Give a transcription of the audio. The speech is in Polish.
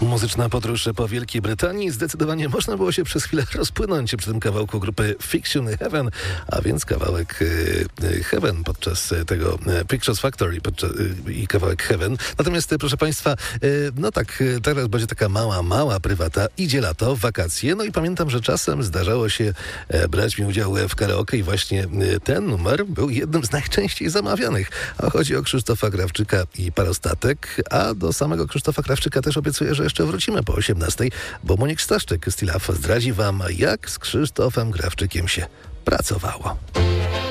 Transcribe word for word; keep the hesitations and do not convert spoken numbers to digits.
Muzyczna podróż po Wielkiej Brytanii. Zdecydowanie można było się przez chwilę rozpłynąć przy tym kawałku grupy Fiction Heaven, a więc kawałek e, Heaven podczas tego e, Pictures Factory podczas, e, i kawałek Heaven. Natomiast, e, proszę Państwa, e, no tak, e, teraz będzie taka mała, mała prywata. Idzie lato, wakacje, no i pamiętam, że czasem zdarzało się e, brać mi udział w karaoke i właśnie e, ten numer był jednym z najczęściej zamawianych. A chodzi o Krzysztofa Krawczyka i Parostatek, a do samego Krzysztofa Krawczyka też obiecuję, że jeszcze wrócimy po osiemnastej, bo Monik Staszczyk z Still Love zdradzi wam, jak z Krzysztofem Krawczykiem się pracowało.